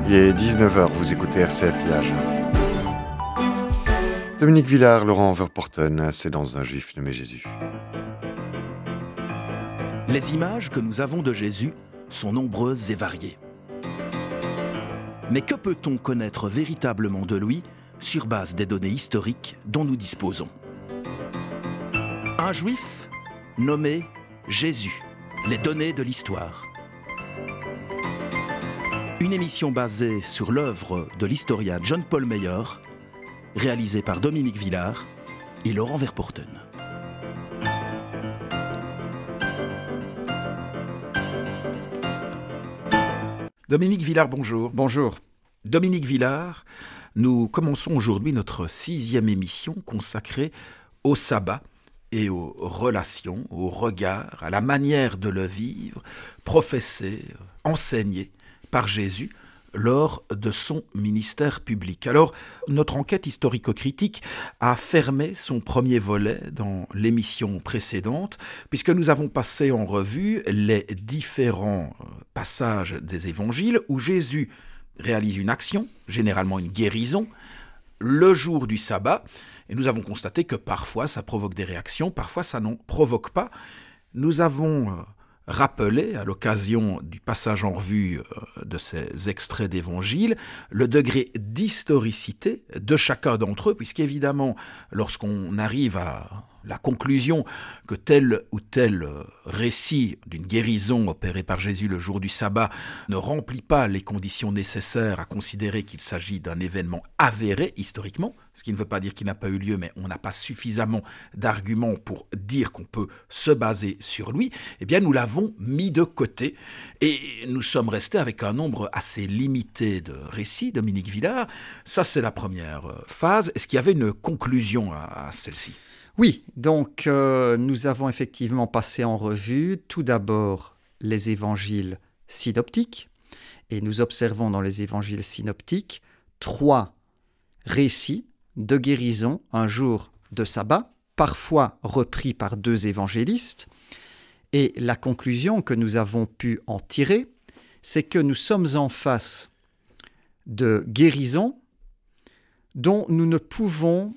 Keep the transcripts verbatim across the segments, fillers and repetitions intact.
Il est dix-neuf heures, vous écoutez R C F I A G. Dominique Villard, Laurent Verporten, c'est dans Un Juif nommé Jésus. Les images que nous avons de Jésus sont nombreuses et variées. Mais que peut-on connaître véritablement de lui sur base des données historiques dont nous disposons ? Un Juif nommé Jésus, les données de l'histoire. Une émission basée sur l'œuvre de l'historien John Paul Meier, réalisée par Dominique Villard et Laurent Verporten. Dominique Villard, bonjour. Bonjour. Dominique Villard, nous commençons aujourd'hui notre sixième émission consacrée au sabbat et aux relations, au regard, à la manière de le vivre, professé, enseigné par Jésus lors de son ministère public. Alors, notre enquête historico-critique a fermé son premier volet dans l'émission précédente, puisque nous avons passé en revue les différents passages des évangiles où Jésus réalise une action, généralement une guérison, le jour du sabbat, et nous avons constaté que parfois ça provoque des réactions, parfois ça n'en provoque pas. Nous avons rappelé, à l'occasion du passage en revue de ces extraits d'évangile, le degré d'historicité de chacun d'entre eux, puisqu'évidemment, lorsqu'on arrive à la conclusion que tel ou tel récit d'une guérison opérée par Jésus le jour du sabbat ne remplit pas les conditions nécessaires à considérer qu'il s'agit d'un événement avéré historiquement, ce qui ne veut pas dire qu'il n'a pas eu lieu, mais on n'a pas suffisamment d'arguments pour dire qu'on peut se baser sur lui, eh bien nous l'avons mis de côté et nous sommes restés avec un nombre assez limité de récits, Dominique Villard. Ça, c'est la première phase. Est-ce qu'il y avait une conclusion à, à celle-ci ? Oui, donc euh, nous avons effectivement passé en revue tout d'abord les évangiles synoptiques, et nous observons dans les évangiles synoptiques trois récits de guérison un jour de sabbat, parfois repris par deux évangélistes, et la conclusion que nous avons pu en tirer, c'est que nous sommes en face de guérisons dont nous ne pouvons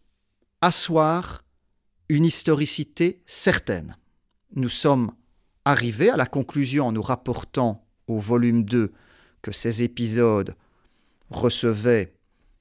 asseoir une historicité certaine. Nous sommes arrivés à la conclusion en nous rapportant au volume deux que ces épisodes recevaient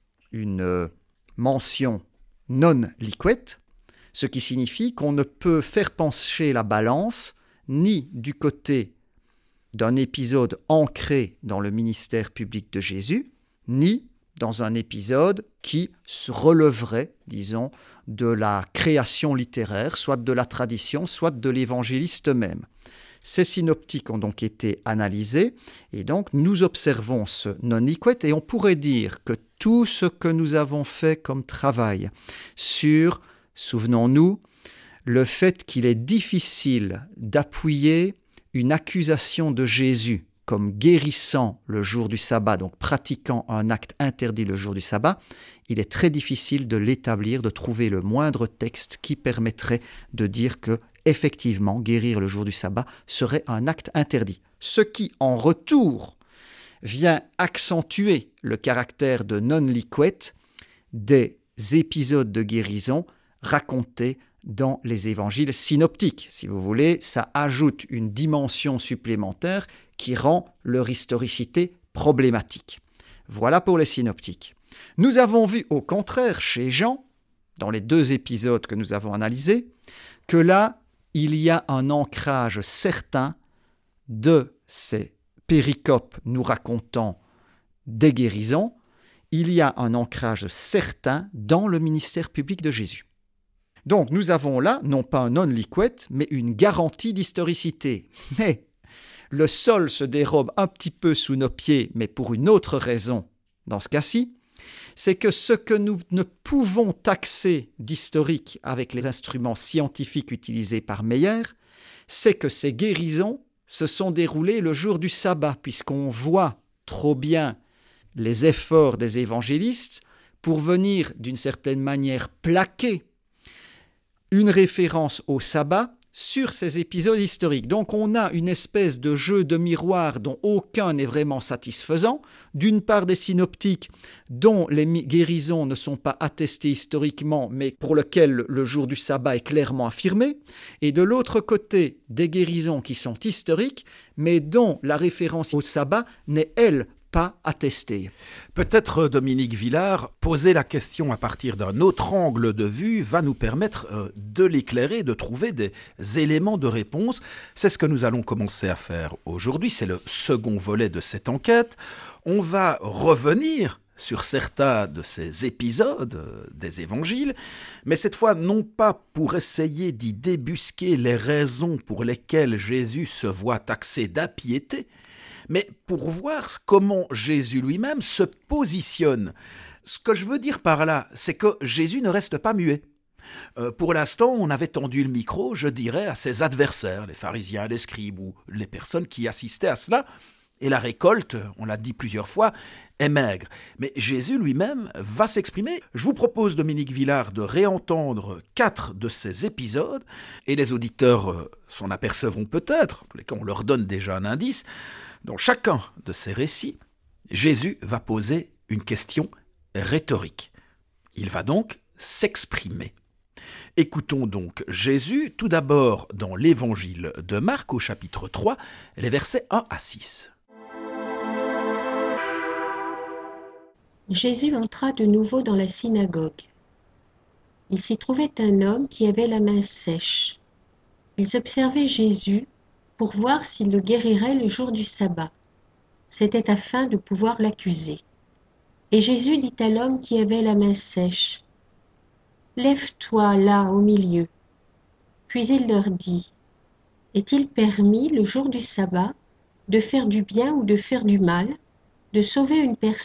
une mention non liquet, ce qui signifie qu'on ne peut faire pencher la balance ni du côté d'un épisode ancré dans le ministère public de Jésus, ni dans un épisode qui se releverait, disons, de la création littéraire, soit de la tradition, soit de l'évangéliste même. Ces synoptiques ont donc été analysés, et donc nous observons ce non-liquet, et on pourrait dire que tout ce que nous avons fait comme travail sur, souvenons-nous, le fait qu'il est difficile d'appuyer une accusation de Jésus comme guérissant le jour du sabbat, donc pratiquant un acte interdit le jour du sabbat, il est très difficile de l'établir, de trouver le moindre texte qui permettrait de dire que, effectivement, guérir le jour du sabbat serait un acte interdit. Ce qui, en retour, vient accentuer le caractère de non-liquet des épisodes de guérison racontés dans les évangiles synoptiques. Si vous voulez, ça ajoute une dimension supplémentaire qui rend leur historicité problématique. Voilà pour les synoptiques. Nous avons vu au contraire chez Jean, dans les deux épisodes que nous avons analysés, que là, il y a un ancrage certain de ces péricopes nous racontant des guérisons, il y a un ancrage certain dans le ministère public de Jésus. Donc nous avons là, non pas un non-liquet, mais une garantie d'historicité. Mais le sol se dérobe un petit peu sous nos pieds, mais pour une autre raison dans ce cas-ci, c'est que ce que nous ne pouvons taxer d'historique avec les instruments scientifiques utilisés par Meier, c'est que ces guérisons se sont déroulées le jour du sabbat, puisqu'on voit trop bien les efforts des évangélistes pour venir d'une certaine manière plaquer une référence au sabbat sur ces épisodes historiques. Donc on a une espèce de jeu de miroir dont aucun n'est vraiment satisfaisant. D'une part des synoptiques dont les guérisons ne sont pas attestées historiquement, mais pour lesquelles le jour du sabbat est clairement affirmé. Et de l'autre côté, des guérisons qui sont historiques, mais dont la référence au sabbat n'est, elle, pas attestée. Peut-être, Dominique Villard, poser la question à partir d'un autre angle de vue va nous permettre euh, de l'éclairer, de trouver des éléments de réponse. C'est ce que nous allons commencer à faire aujourd'hui. C'est le second volet de cette enquête. On va revenir sur certains de ces épisodes euh, des évangiles, mais cette fois non pas pour essayer d'y débusquer les raisons pour lesquelles Jésus se voit taxé d'impiété, mais pour voir comment Jésus lui-même se positionne. Ce que je veux dire par là, c'est que Jésus ne reste pas muet. Euh, pour l'instant, on avait tendu le micro, je dirais, à ses adversaires, les pharisiens, les scribes ou les personnes qui assistaient à cela, et la récolte, on l'a dit plusieurs fois, est maigre. Mais Jésus lui-même va s'exprimer. Je vous propose, Dominique Villard, de réentendre quatre de ces épisodes, et les auditeurs euh, s'en apercevront peut-être, en tous les cas on leur donne déjà un indice. Dans chacun de ces récits, Jésus va poser une question rhétorique. Il va donc s'exprimer. Écoutons donc Jésus, tout d'abord dans l'évangile de Marc au chapitre trois, les versets un à six. Jésus entra de nouveau dans la synagogue. Il s'y trouvait un homme qui avait la main sèche. Ils observaient Jésus pour voir s'il le guérirait le jour du sabbat. C'était afin de pouvoir l'accuser. Et Jésus dit à l'homme qui avait la main sèche, « Lève-toi là au milieu. » Puis il leur dit, « Est-il permis le jour du sabbat de faire du bien ou de faire du mal, de sauver une personne